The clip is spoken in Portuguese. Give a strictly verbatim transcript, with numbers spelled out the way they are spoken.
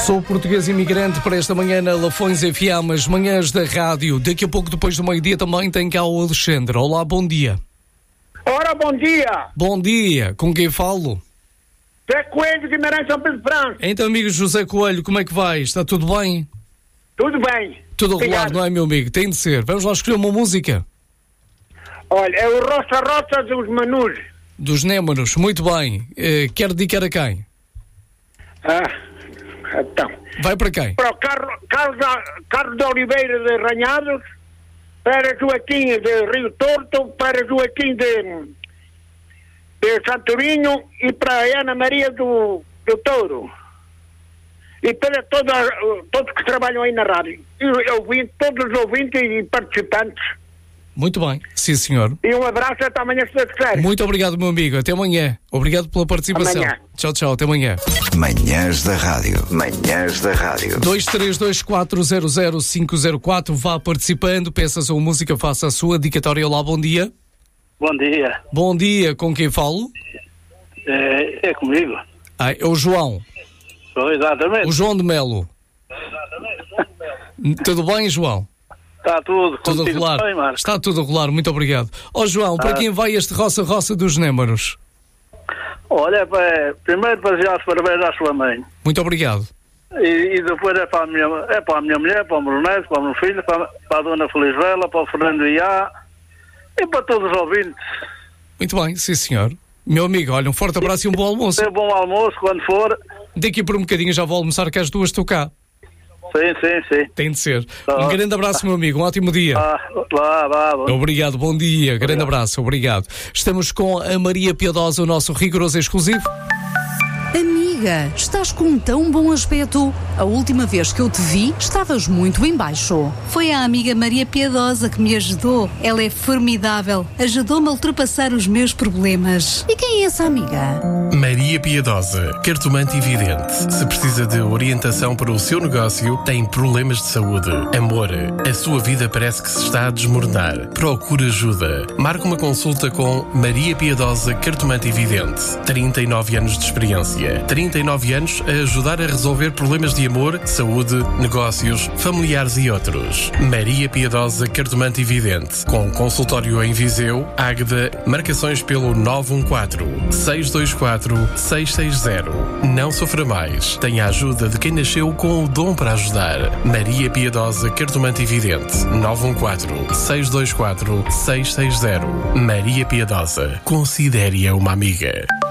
Sou português imigrante para esta manhã na Lafões F M, as manhãs da rádio. Daqui a pouco, depois do meio-dia, também tem cá o Alexandre. Olá, bom dia. Ora, bom dia. Bom dia. Com quem falo? José Coelho, Guimarães, São Pedro Franco. Então, amigo José Coelho, como é que vai? Está tudo bem? Tudo bem. Tudo a rolar, não é, meu amigo? Tem de ser. Vamos lá escolher uma música. Olha, é o Roça Roça dos Manus. Dos Némanos, muito bem. Uh, quer dedicar a quem? Ah, então. Vai para quem? Para o Carlos, Carlos, Carlos de Oliveira de Ranhados, para Joaquim de Rio Torto, para Joaquim de, de Santorinho e para a Ana Maria do, do Touro. E para toda, todos que trabalham aí na rádio. E ouvintes, todos os ouvintes e participantes. Muito bem, sim senhor. E um abraço até amanhã, se Deus quiser. Muito obrigado, meu amigo. Até amanhã. Obrigado pela participação. Amanhã. Tchau, tchau. Até amanhã. Manhãs da Rádio. Manhãs da Rádio. dois três dois quatro zero zero cinco zero quatro. Vá participando. Peça a sua música, faça a sua dedicatória. Olá, bom dia. Bom dia. Bom dia. Com quem falo? É, é comigo. Ah, é o João. Sou, exatamente. O João de Melo. Tudo bem, João? Está tudo. Tudo a rolar. Bem, Marco. Está tudo a rolar. Muito obrigado. Ó oh, João, para ah. quem vai este roça-roça dos Némanos? Olha, é, primeiro para desejar os parabéns à sua mãe. Muito obrigado. E, e depois é para, a minha, é para a minha mulher, para o meu neto, para o meu filho, para, para a dona Felizvela, para o Fernando Iá e para todos os ouvintes. Muito bem, sim senhor. Meu amigo, olha, um forte abraço e um bom almoço. Um bom almoço quando for. Daqui por um bocadinho já vou almoçar, que às duas estou cá. Sim, sim, sim. Tem de ser. Ah. Um grande abraço, meu amigo. Um ótimo dia. Ah, lá, lá, lá. Obrigado, bom dia. Grande Obrigado. abraço, obrigado. Estamos com a Maria Piedosa, o nosso rigoroso exclusivo. Amiga, estás com um tão bom aspecto. A última vez que eu te vi, estavas muito em baixo. Foi a amiga Maria Piedosa que me ajudou. Ela é formidável. Ajudou-me a ultrapassar os meus problemas. E quem é essa amiga? Maria Piedosa, cartomante e vidente. Se precisa de orientação para o seu negócio, tem problemas de saúde, amor, a sua vida parece que se está a desmoronar. Procure ajuda. Marque uma consulta com Maria Piedosa, cartomante e vidente. trinta e nove anos de experiência. trinta e nove anos a ajudar a resolver problemas de amor, saúde, negócios, familiares e outros. Maria Piedosa, cartomante e vidente. Com consultório em Viseu, Águeda, marcações pelo nove um quatro, seis dois quatro, seis seis zero. Não sofra mais. Tenha a ajuda de quem nasceu com o dom para ajudar. Maria Piedosa, cartomante e vidente. nove um quatro, seis dois quatro, seis seis zero. Maria Piedosa. Considere-a uma amiga.